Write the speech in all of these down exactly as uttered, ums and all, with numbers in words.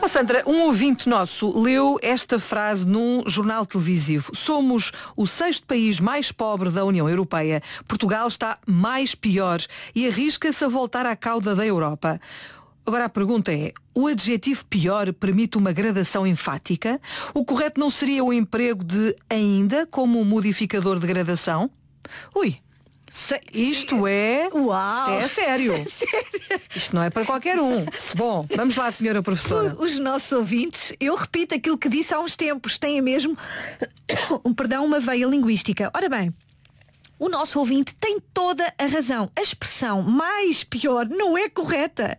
Oh, Sandra, um ouvinte nosso leu esta frase num jornal televisivo. Somos o sexto país mais pobre da União Europeia. Portugal está mais pior e arrisca-se a voltar à cauda da Europa. Agora a pergunta é, o adjetivo pior permite uma gradação enfática? O correto não seria o emprego de ainda como um modificador de gradação? Ui, isto é... Uau. Isto é a sério. Isto não é para qualquer um. Bom, vamos lá, senhora professora. Os nossos ouvintes, eu repito aquilo que disse há uns tempos, têm mesmo um, perdão, uma veia linguística. Ora bem, o nosso ouvinte tem toda a razão. A expressão mais pior não é correta.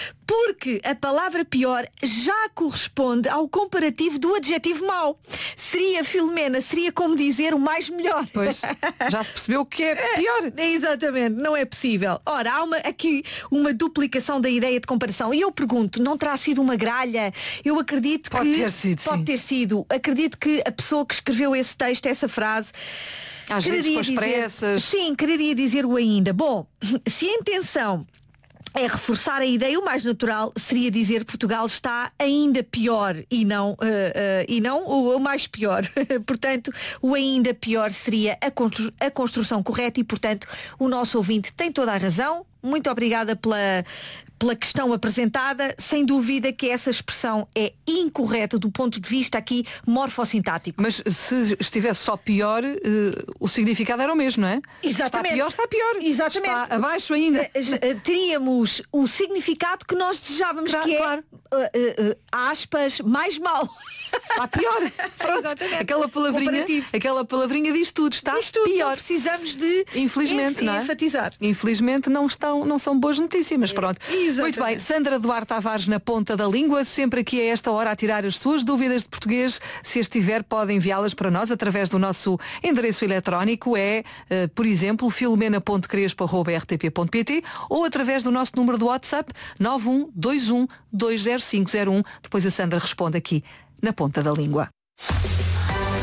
Porque a palavra pior já corresponde ao comparativo do adjetivo mau. Seria, Filomena, seria como dizer o mais melhor. Pois, já se percebeu o que é pior. É, exatamente, não é possível. Ora, há uma, aqui uma duplicação da ideia de comparação. E eu pergunto, não terá sido uma gralha? Eu acredito que... Pode ter sido, Pode sim. ter sido. Acredito que a pessoa que escreveu esse texto, essa frase... Às vezes com as dizer, pressas. Sim, quereria dizer o ainda. Bom, se a intenção é reforçar a ideia, o mais natural seria dizer Portugal está ainda pior e não, uh, uh, e não o, o mais pior. Portanto, o ainda pior seria a, constru- a construção correta e, portanto, o nosso ouvinte tem toda a razão. Muito obrigada pela, pela questão apresentada. Sem dúvida que essa expressão é incorreta do ponto de vista aqui morfossintático. Mas se estivesse só pior, eh, o significado era o mesmo, não é? Exatamente. Está pior, está pior. Exatamente. Está abaixo ainda. Eh, eh, Teríamos o significado que nós desejávamos, Claro, que é claro. eh, eh, aspas, mais mal. Está pior. Pronto. Exatamente. Aquela palavrinha, Comparativo. aquela palavrinha diz tudo. Está Isto tudo, pior. não precisamos de Infelizmente, enf- não é? enfatizar. Infelizmente não, estão, não são boas notícias, mas pronto. Exatamente. Muito bem, Sandra Duarte Tavares na ponta da língua, sempre aqui a esta hora a tirar as suas dúvidas de português. Se as tiver, pode enviá-las para nós através do nosso endereço eletrónico, é, eh, por exemplo, filomena ponto crespo arroba r t p ponto p t ou através do nosso número do WhatsApp nove um dois um dois zero cinco zero um. Depois a Sandra responde aqui na ponta da língua.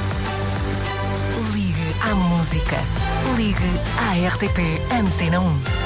Ligue à música. Ligue à R T P Antena um.